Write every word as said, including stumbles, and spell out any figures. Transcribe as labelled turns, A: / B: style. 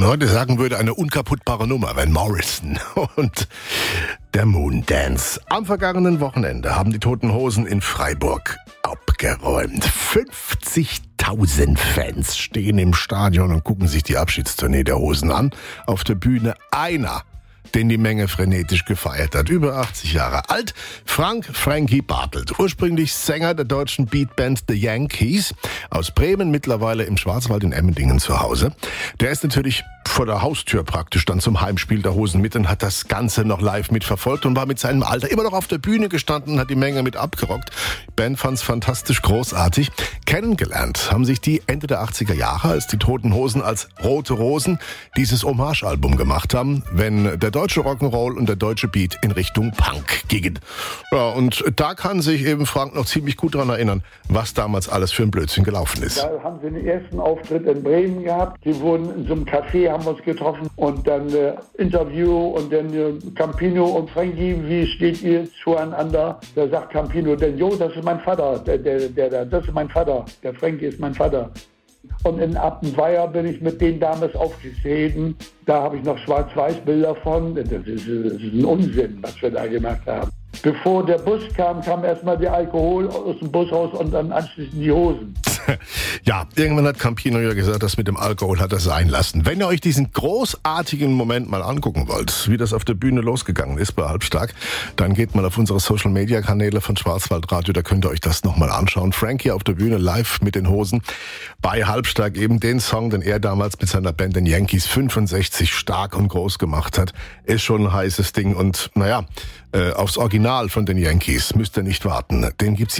A: man heute sagen würde, eine unkaputtbare Nummer, Van Morrison und der Moondance. Am vergangenen Wochenende haben die Toten Hosen in Freiburg abgeräumt. fünfzigtausend Fans stehen im Stadion und gucken sich die Abschiedstournee der Hosen an. Auf der Bühne einer, den die Menge frenetisch gefeiert hat. Über achtzig Jahre alt, Frank Frankie Bartelt. Ursprünglich Sänger der deutschen Beatband The Yankees. Aus Bremen, mittlerweile im Schwarzwald in Emmendingen zu Hause. Der ist natürlich vor der Haustür praktisch dann zum Heimspiel der Hosen mit und hat das Ganze noch live mitverfolgt und war mit seinem Alter immer noch auf der Bühne gestanden und hat die Menge mit abgerockt. Die Band fand's fantastisch großartig. Kennengelernt haben sich die Ende der achtziger Jahre, als die Toten Hosen als Rote Rosen dieses Hommage-Album gemacht haben, wenn der deutsche Rock'n'Roll und der deutsche Beat in Richtung Punk gingen. Ja, und da kann sich eben Frank noch ziemlich gut daran erinnern, was damals alles für ein Blödsinn gelaufen ist.
B: Da haben sie den ersten Auftritt in Bremen gehabt. Sie wurden in so einem Café, haben wir uns getroffen und dann äh, Interview und dann äh, Campino und Frankie, wie steht ihr zueinander? Da sagt Campino, denn jo, das ist mein Vater, der, der, der, das ist mein Vater, der Frankie ist mein Vater. Und in Appenweier bin ich mit denen damals aufgetreten. Da habe ich noch Schwarz-Weiß-Bilder von. Das ist, das ist ein Unsinn, was wir da gemacht haben. Bevor der Bus kam, kam erstmal der Alkohol aus dem Bus raus und dann anschließend die Hosen.
A: Ja, irgendwann hat Campino ja gesagt, das mit dem Alkohol hat er sein lassen. Wenn ihr euch diesen großartigen Moment mal angucken wollt, wie das auf der Bühne losgegangen ist bei Halbstark, dann geht mal auf unsere Social-Media-Kanäle von Schwarzwaldradio, da könnt ihr euch das nochmal anschauen. Frankie auf der Bühne live mit den Hosen bei Halbstark, eben den Song, den er damals mit seiner Band den Yankees fünfundsechzig stark und groß gemacht hat, ist schon ein heißes Ding und naja, äh, aufs Original von den Yankees müsst ihr nicht warten. Den gibt's